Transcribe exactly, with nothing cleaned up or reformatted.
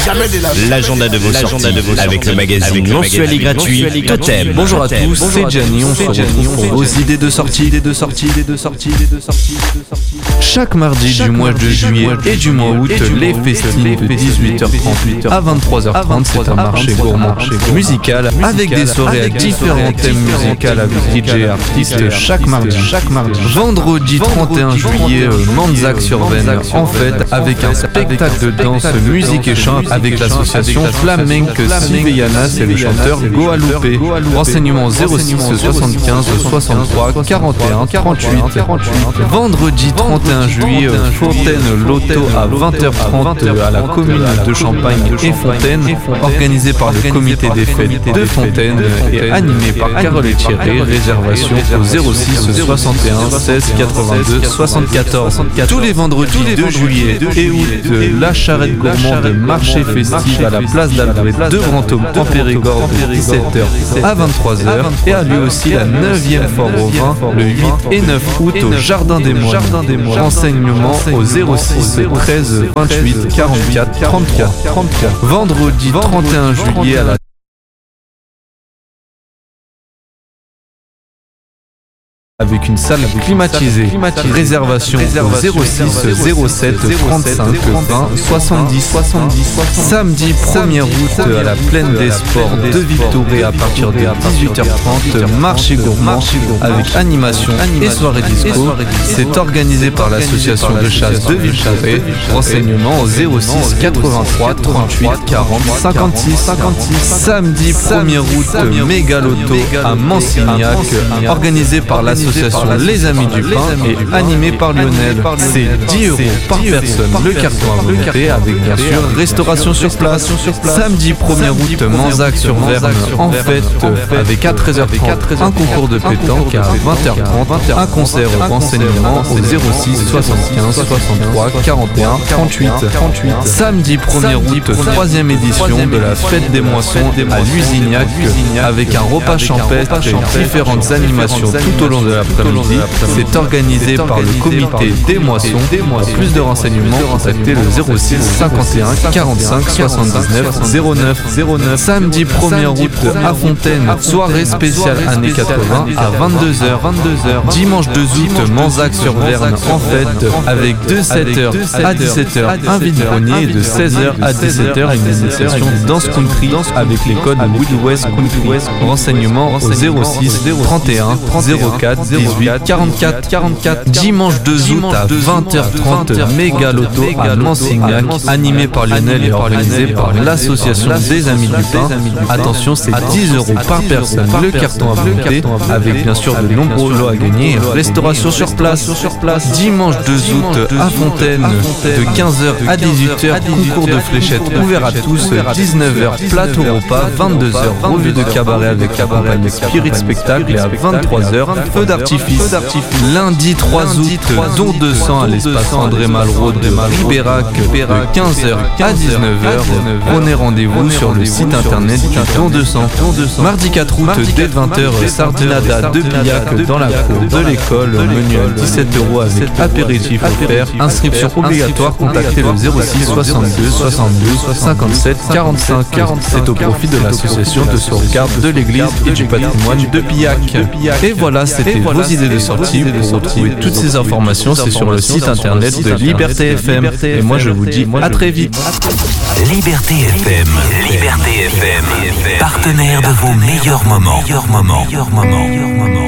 jamais délavé. L'agenda de vos sorties avec le magazine mensuel et gratuit Totem. Bonjour à tous, c'est Gianni, on se retrouve pour vos idées de sortie, idées de sortie, idées de sortie, idées de sortie. Chaque mardi du mois de juillet et du mois août, les festines de dix-huit heures trente à vingt-trois heures trente, c'est un marché gourmand musical avec des soirées à différents thèmes musicaux avec D J et artistes chaque mardi. Chaque mardi. Vendredi trente et un juillet, Manzac-sur-Venne, en fête avec un spectacle de danse, musique et chant avec l'association Flamenque Sivellanas et le chanteur Goalupe. Renseignements zéro six soixante-quinze soixante-trois quarante et un trente-huit. Vendredi trente et un juillet, Fontaine Loto à vingt heures trente à la commune de Champagne et Fontaine, organisé par le comité des fêtes de Fontaine et animé par Carole et Thierry. Réservation au zéro six soixante et un seize quatre-vingt-deux soixante-quatorze. Tous les vendredis deux juillet et août, la charrette gourmande marché festive à la place d'Albret de Brantôme en Périgord de dix-sept heures à vingt-trois heures et a lieu aussi la neuvième foire au vin le huit et neuf août au Jardin des Moines. Renseignements au zéro six treize vingt-huit quarante-quatre trente-trois. Vendredi trente et un juillet à la avec une salle climatisée. Réservation au zéro six zéro sept trente-cinq vingt soixante-dix. Samedi premier août à la Plaine des Sports de Victoré à partir de dix-huit heures trente, marché gourmand avec animation et soirée disco. C'est organisé par l'association de chasse de Victoré. Renseignements au zéro six quatre-vingt-trois trente-huit quarante cinquante-six. Samedi premier août, méga loto à Mansignac, organisé par l'association Les Amis du Pain et animé par Lionel. C'est dix euros par personne le carton à volonté avec bien sûr restauration sur place. Samedi premier août, Manzac-sur-Verne en fête avec à treize heures trente un concours de pétanque, à vingt heures trente un concert au renseignement au zéro six soixante-quinze soixante-trois quarante et un trente-huit. Samedi premier août, troisième édition de la fête des moissons à Lusignac avec un repas champêtre et différentes animations tout au long de l'après-midi. C'est organisé par le comité des moissons. Pour plus de renseignements, contactez le zéro six cinquante et un quarante-cinq soixante-dix-neuf zéro neuf. Samedi premier août à Fontaine, soirée spéciale années quatre-vingts à vingt-deux heures. Dimanche deux août, Manzac-sur-Verne en fête avec de sept heures à dix-sept heures un vide-grenier et de seize heures à dix-sept heures une initiation danse country avec les codes Wood West Country. Renseignements au zéro six trente et un zéro quatre dix-huit quarante-quatre. Dimanche deux août à vingt heures trente, méga loto à Mansignac, animé par Lionel et organisé par l'association des Amis du Pain. Attention, c'est dix euros par personne le carton à volonté avec bien sûr de nombreux lots à gagner. Restauration sur place. Dimanche deux août à Fontaine de quinze heures à dix-huit heures, concours de fléchettes ouvert à tous. Dix-neuf heures, plateau repas. Vingt-deux heures, revue de cabaret avec accompagné Spirit Spectacle et à vingt-trois heures, feu d'artifice. Lundi trois août, don deux cents à l'espace André Malraux de Ribérac de quinze heures à dix-neuf heures. Prenez rendez-vous sur le site internet du don deux cents. Mardi quatre août, dès vingt heures, Sardinada de Pillac dans la cour de l'école. Menu à dix-sept euros avec apéritif offert. Inscription obligatoire, contactez le zéro six soixante-deux soixante-douze cinquante-sept quarante-cinq. C'est au profit de l'association de sauvegarde de l'église et du patrimoine de Pillac. Et voilà, c'était vos idées de sortie. Pour retrouver toutes ces informations, c'est sur le site internet de Liberté F M. Et moi, je vous dis à très vite. Liberté F M, Liberté F M, partenaire de vos meilleurs moments.